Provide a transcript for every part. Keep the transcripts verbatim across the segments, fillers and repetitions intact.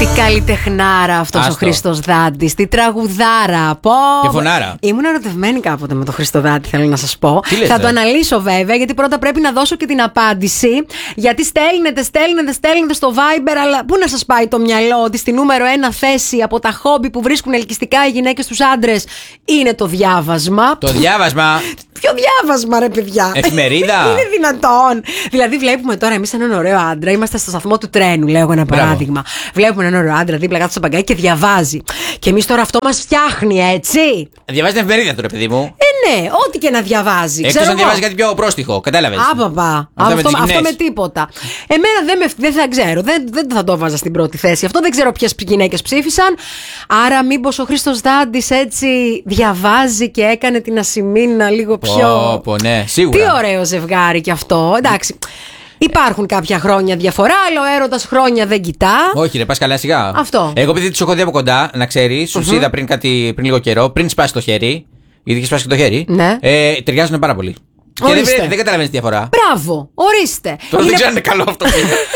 Τι καλλιτεχνάρα αυτός ο Χρήστος Δάντης. Τι τραγουδάρα. Πω. Και φωνάρα. Ήμουν ερωτευμένη κάποτε με τον Χρήστο Δάντη, θέλω να σας πω. Τι λες, θα δε? το αναλύσω βέβαια, γιατί πρώτα πρέπει να δώσω και την απάντηση. Γιατί στέλνετε, στέλνετε, στέλνετε στο Viber, αλλά πού να σας πάει το μυαλό ότι στη νούμερο ένα θέση από τα χόμπι που βρίσκουν ελκυστικά οι γυναίκες στους άντρες είναι το διάβασμα. Το διάβασμα. Ποιο διάβασμα, ρε παιδιά. Εφημερίδα. Είναι δυνατόν. Δηλαδή, βλέπουμε τώρα εμείς έναν ωραίο άντρα. Είμαστε στο σταθμό του τρένου, λέω ένα παράδειγμα. Μπράβο. Βλέπουμε έναν ωραίο άντρα δίπλα κάτω στο παγκάκι και διαβάζει. Και εμείς τώρα αυτό μας φτιάχνει, έτσι. Διαβάζει την εφημερίδα τώρα, παιδί μου. Ε, ναι, ό,τι και να διαβάζει. Εκτός αν διαβάζει κάτι πιο πρόστιχο, κατάλαβες. Άπαπα. Αυτό, Αυτό, με αυτό με τίποτα. Εμένα δεν, με, δεν θα ξέρω. Δεν, δεν θα το βάζα στην πρώτη θέση. Αυτό δεν ξέρω ποιες γυναίκες ψήφισαν. Άρα, μήπως ο Χρήστος Δάντης έτσι διαβάζει και έκανε την Ασημίνα λίγο πιο. Πω, πω, ναι, σίγουρα. Τι ωραίο ζευγάρι κι αυτό. Εντάξει. Υπάρχουν κάποια χρόνια διαφορά, αλλά ο έρωτας χρόνια δεν κοιτά. Όχι, ρε, πας καλά σιγά. Αυτό. Εγώ, επειδή του έχω δει από κοντά, να ξέρει, σου mm-hmm. είδα πριν, κάτι, πριν λίγο καιρό, πριν σπάσει το χέρι. Γιατί είχε σπάσει και το χέρι. Ναι. Ε, ταιριάζουν πάρα πολύ. Και δεν, δεν καταλαβαίνεις τη διαφορά. Μπράβο, ορίστε. Τώρα είναι... δεν ξέρω αν είναι καλό αυτό.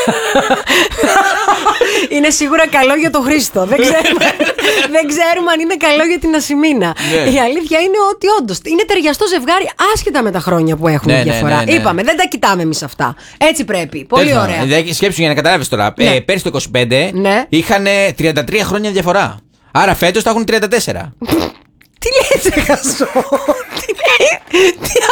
Είναι σίγουρα καλό για τον Χρήστο. Δεν ξέρουμε, δεν ξέρουμε αν είναι καλό για την Ασημίνα. Ναι. Η αλήθεια είναι ότι όντως είναι ταιριαστό ζευγάρι άσχετα με τα χρόνια που έχουν ναι, διαφορά. Ναι, ναι, ναι. Είπαμε, δεν τα κοιτάμε εμείς αυτά. Έτσι πρέπει. Πολύ Τέλος, ωραία. Δηλαδή, σκέψου για να καταλάβεις τώρα. Ναι. Ε, πέρυσι το είκοσι πέντε ναι. είχαν τριάντα τρία χρόνια διαφορά. Άρα φέτος θα έχουν τριάντα τέσσερα. Τι λέει, Χασό. Τι λέει.